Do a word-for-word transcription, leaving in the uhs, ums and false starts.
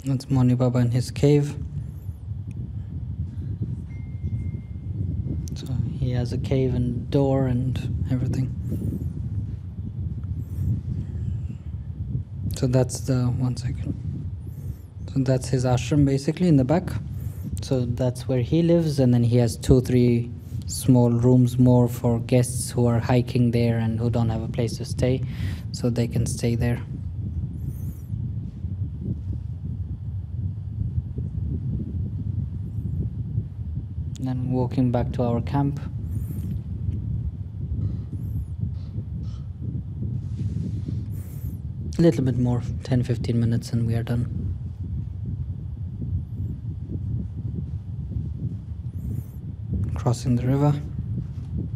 That's Moni Baba in his cave. So he has a cave and door and everything. So that's the one second. So that's his ashram basically in the back. So that's where he lives, and then he has two, three small rooms more for guests who are hiking there and who don't have a place to stay, so they can stay there. And then walking back to our camp. A little bit more, ten fifteen minutes, and we are done. Crossing the river.